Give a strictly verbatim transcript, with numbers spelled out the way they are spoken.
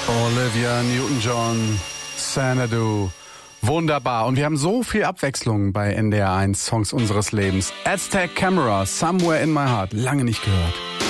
Olivia Newton-John, Xanadu. Wunderbar. Und wir haben so viel Abwechslung bei N D R eins Songs unseres Lebens. Aztec Camera, Somewhere in My Heart. Lange nicht gehört.